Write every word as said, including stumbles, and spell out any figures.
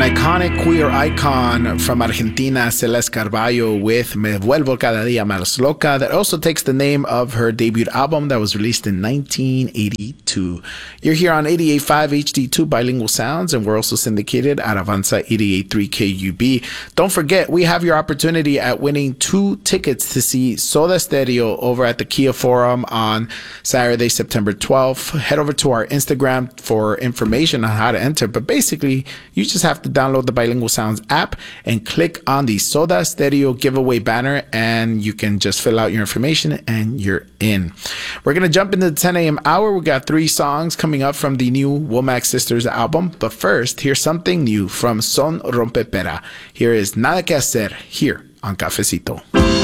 Iconic queer icon from Argentina, Celeste Carballo, with Me Vuelvo Cada Día Más Loca, that also takes the name of her debut album that was released in nineteen eighty-two. You're here on eighty-eight point five H D two Bilingual Sounds, and we're also syndicated at Avanza eighty-eight point three K U B. Don't forget, we have your opportunity at winning two tickets to see Soda Stereo over at the Kia Forum on Saturday, September twelfth. Head over to our Instagram for information on how to enter, but basically, you just have to download the Bilingual Sounds app and click on the Soda Stereo giveaway banner, and you can just fill out your information and you're in. We're going to jump into the ten a.m. hour. We got three songs coming up from the new Womack Sisters album, but first, here's something new from Son Rompepera. Here is Nada Que Hacer here on Cafecito.